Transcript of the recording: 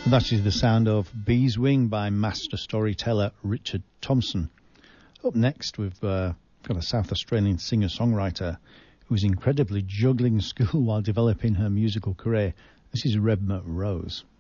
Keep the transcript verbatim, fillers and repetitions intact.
That is the sound of Bee's Wing by master storyteller Richard Thompson. Up next, we've uh, got a South Australian singer-songwriter who's incredibly juggling school while developing her musical career. This is Rebma Rose.